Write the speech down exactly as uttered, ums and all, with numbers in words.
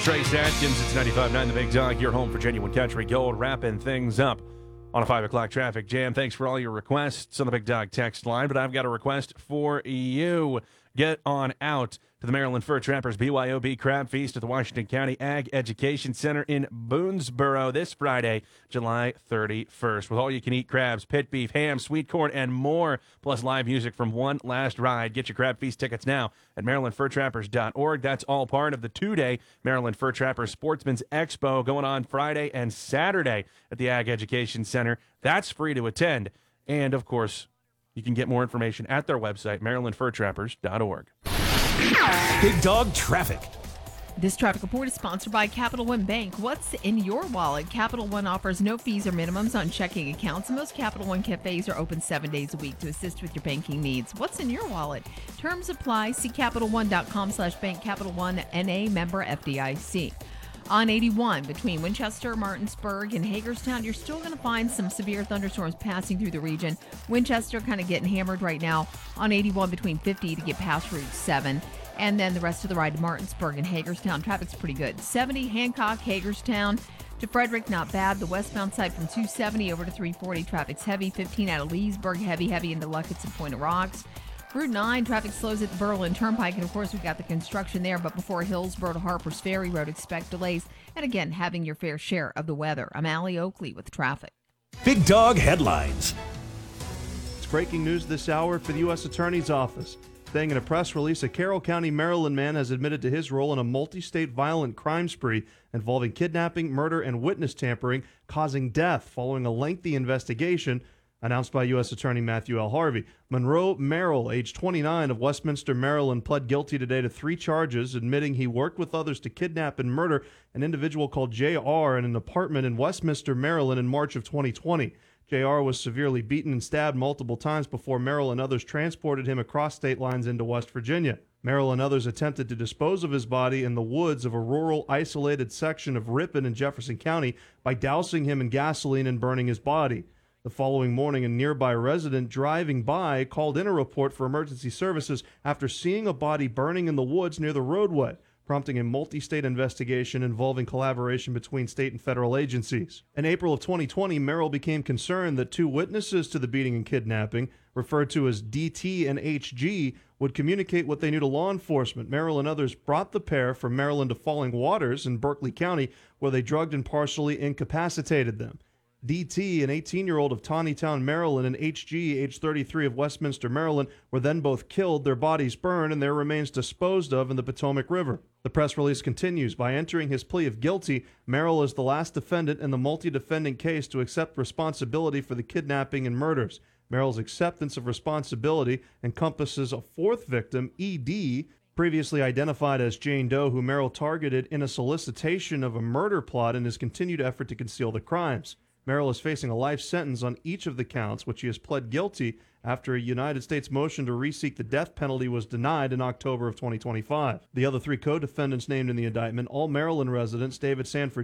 Trace Atkins, it's ninety-five point nine The Big Dog, your home for genuine country gold, wrapping things up on a five o'clock traffic jam. Thanks for all your requests on the Big Dog text line, but I've got a request for you. Get on out to the Maryland Fur Trappers B Y O B Crab Feast at the Washington County Ag Education Center in Boonesboro this Friday, July thirty-first, with all-you-can-eat crabs, pit beef, ham, sweet corn, and more, plus live music from One Last Ride. Get your Crab Feast tickets now at maryland fur trappers dot org. That's all part of the two-day Maryland Fur Trappers Sportsman's Expo going on Friday and Saturday at the Ag Education Center. That's free to attend. And, of course, you can get more information at their website, maryland fur trappers dot org. Big Dog Traffic. This traffic report is sponsored by Capital One Bank. What's in your wallet? Capital One offers no fees or minimums on checking accounts. Most Capital One cafes are open seven days a week to assist with your banking needs. What's in your wallet? Terms apply. See capital one dot com slash bank. Capital One N A, member F D I C. On eighty-one, between Winchester, Martinsburg, and Hagerstown, you're still going to find some severe thunderstorms passing through the region. Winchester kind of getting hammered right now on eighty-one between fifty to get past Route seven. And then the rest of the ride to Martinsburg and Hagerstown, traffic's pretty good. seventy, Hancock, Hagerstown to Frederick, not bad. The westbound side from two seventy over to three forty, traffic's heavy. fifteen out of Leesburg, heavy, heavy into Luckett's and Point of Rocks. Route nine, traffic slows at the Berlin Turnpike, and of course we've got the construction there, but before Hillsborough to Harper's Ferry Road, expect delays. And again, having your fair share of the weather. I'm Allie Oakley with traffic. Big Dog Headlines. It's breaking news this hour for the U S Attorney's Office. Saying in a press release, a Carroll County, Maryland man has admitted to his role in a multi-state violent crime spree involving kidnapping, murder, and witness tampering, causing death following a lengthy investigation announced by U S Attorney Matthew L. Harvey. Monroe Merrill, age twenty-nine, of Westminster, Maryland, pled guilty today to three charges, admitting he worked with others to kidnap and murder an individual called J R in an apartment in Westminster, Maryland in March of twenty twenty. J R was severely beaten and stabbed multiple times before Merrill and others transported him across state lines into West Virginia. Merrill and others attempted to dispose of his body in the woods of a rural, isolated section of Ripon in Jefferson County by dousing him in gasoline and burning his body. The following morning, a nearby resident driving by called in a report for emergency services after seeing a body burning in the woods near the roadway, prompting a multi-state investigation involving collaboration between state and federal agencies. In April of twenty twenty, Merrill became concerned that two witnesses to the beating and kidnapping, referred to as D T and H G, would communicate what they knew to law enforcement. Merrill and others brought the pair from Maryland to Falling Waters in Berkeley County, where they drugged and partially incapacitated them. D T, an eighteen-year-old of Taneytown, Maryland, and H G, age thirty-three, of Westminster, Maryland, were then both killed, their bodies burned, and their remains disposed of in the Potomac River. The press release continues, by entering his plea of guilty, Merrill is the last defendant in the multi-defendant case to accept responsibility for the kidnapping and murders. Merrill's acceptance of responsibility encompasses a fourth victim, E D, previously identified as Jane Doe, who Merrill targeted in a solicitation of a murder plot in his continued effort to conceal the crimes. Merrill is facing a life sentence on each of the counts, which he has pled guilty after a United States motion to reseek the death penalty was denied in October of twenty twenty-five. The other three co-defendants named in the indictment, all Maryland residents, David Sanford